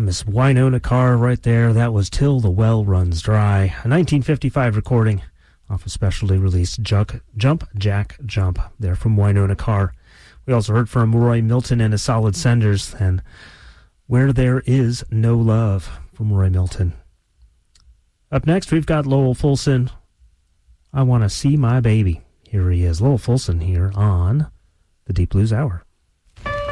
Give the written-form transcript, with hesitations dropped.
Miss Wynonna Carr right there. That was Till the Well Runs Dry, a 1955 recording off a specially released Jump, Jack, Jump, there from Wynonna Carr. We also heard from Roy Milton and his Solid Senders, and Where There Is No Love from Roy Milton. Up next, we've got Lowell Fulson, I Want to See My Baby. Here he is, Lowell Fulson, here on the Deep Blues Hour.